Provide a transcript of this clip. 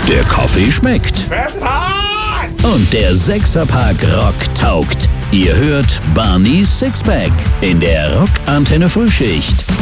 Der Kaffee schmeckt. Und der Sechserpack Rock taugt. Ihr hört Barneys Sixpack in der Rock Antenne Frühschicht.